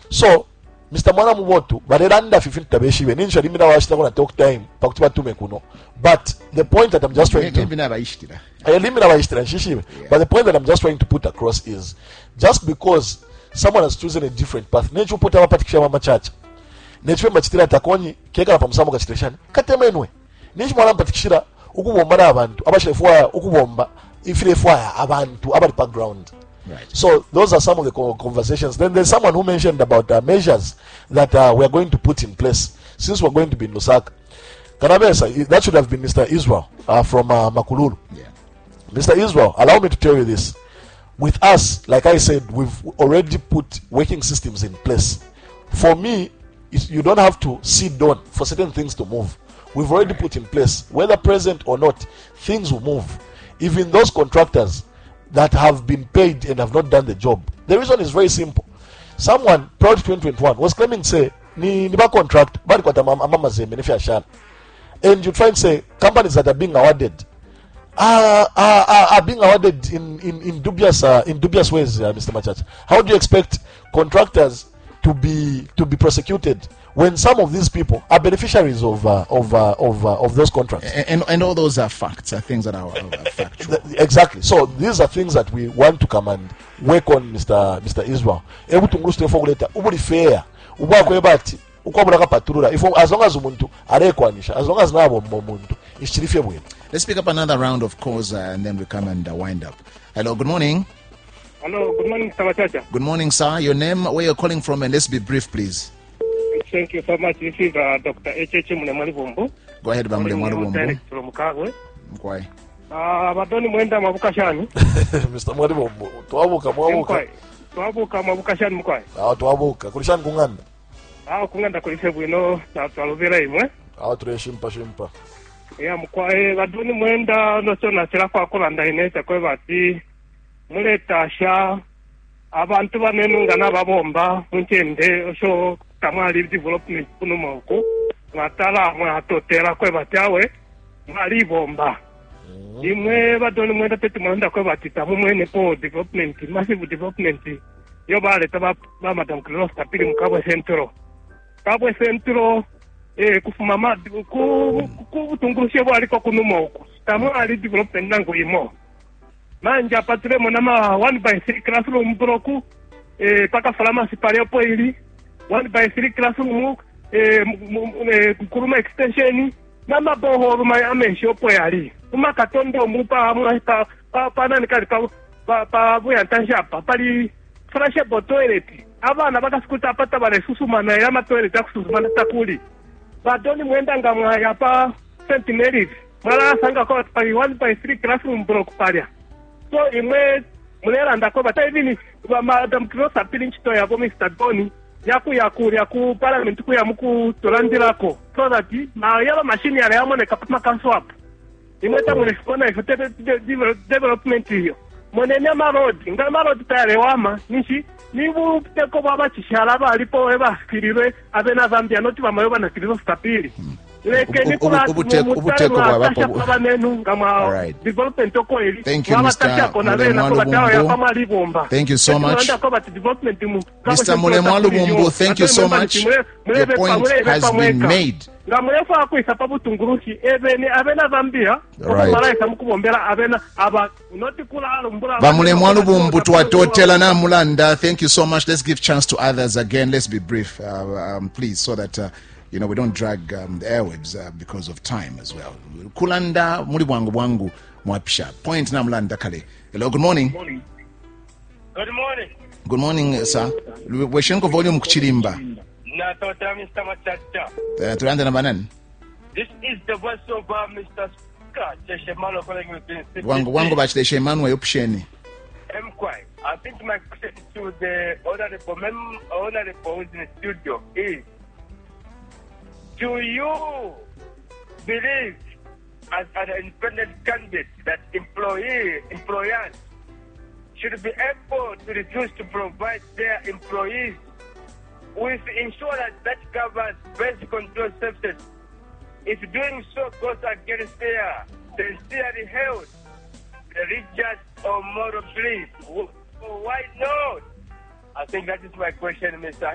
So Mr. Mwana Mubotu bareranda 15 tabeshibe ninja limira washitako na talk time pakuti batume kuno. But the point that I'm just trying to limira bayishitira shishibe. But the point that I'm just trying to put across is just because someone has chosen a different path necho put abapatikisha mama chacha necho machitira takonyi keka pa musamo kachiteshani katemenwe nichi mwana mpatikishira ukubomba abantu abashefwa ukubomba ifirefwa abantu abali background. Right. So those are some of the conversations. Then there's someone who mentioned about measures that we are going to put in place since we're going to be in Lusaka. Kanabesa, that should have been Mr. Israel from Makululu. Yeah. Mr. Israel, allow me to tell you this. With us, like I said, we've already put working systems in place. For me, you don't have to sit down for certain things to move. We've already put in place, whether present or not, things will move. Even those contractors that have been paid and have not done the job. The reason is very simple. Someone prior to 2021 was claiming say ni ba contract bali kwa mama ze benefit share. And you try and say companies that are being awarded are being awarded in dubious ways, Mr. Machach. How do you expect contractors to be prosecuted when some of these people are beneficiaries of those contracts? And all those are facts, are things that are factual. Exactly. So these are things that we want to come and work on, Mr. Israel. Fair. As long as umuntu arekwanisha, as long as nabo umuntu ishirife bwino. Let's pick up another round of calls and then we come and wind up. Hello, good morning. Hello, good morning, Mr. Machacha. Good morning, sir. Your name, where you're calling from, and let's be brief, please. Thank you so much. This is Dr. H.H. Mulemwalibumbu. Go ahead, Mulemwalibumbu. Direct from Mukagwe. Mkwai. Badoni mwenda mabukashani. Mr. Mwalibumbu, tuwabuka. Tuwabuka mabukashani mkwai. Tuwabuka. Kulishani kunganda. Kunganda kulishe bwino, tuwaluvira imwe. Tureshimpa. Ya mkwai, badoni mwenda nocho nasira kwa kulanda inesa kwe bati. Muletasha abantu banenunga n'ababomba munchende osho tamali development kuno moko batala mwatotera kwe batyawe mali bomba imwe badoni mwenda tete mwenda kwe batita mumwene po development massive development yo bale taba ba madam Clos tapili mukabwe centro kufuma ku tungurushe bwali ko kuno moko tamali development nango imo manja patremo nama 1/3 classroom broku paka pharmacy pale hapo ili 1/3 classroom kuruma extension nama boho ruma amesho po yali uma katondo mupa amata pa nani kali pa buya tanshapa pali fresh toilet abana bakasikuta pata bale susumana ya ma toilet akusumana takuli badoni mwenda ngamwa ya pa Centenary mala sanga ko pali 1/3 classroom broku pale. So imwe mulera ndako bata even madam Clos apili nchito yabo Mr. Doni yaku parliament ku yamuku tolandirako so that na yaba machine yale yamone kapama kanswap imwe tamwe sikona ifete development hiyo monene road ngama road tayari wama nishi nibu teko baba chishara balipo ebaskirire abena Zambia noti bamayo banakirizo stapili. Thank you, Mr. Thank you so much. Mr. Mulemwalibumbu, thank you so much. Your point has been made. Mulemwalibumbu tuwatotela na mulanda. Thank you so much. Let's give chance to others again. Let's be brief, please, so that we don't drag the airwaves because of time as well. Kulanda muri bwangu mwapisha. Point na mulanda kale. Hello, good morning. Good morning. Good morning, sir. Weshenko volume kuchirimba. Na tota Mr. Machacha. Tulanda na banan. This is the voice of Mr. Scott Cheshemano calling with the wangu bachile Shemano yopsheni. Mkwai. I think my question to the honorable who is in the studio is, do you believe as an independent candidate that employers should be able to refuse to provide their employees with insurance that covers basic control services? If doing so goes against their sincerely held religious or moral belief, why not? I think that is my question, Mr.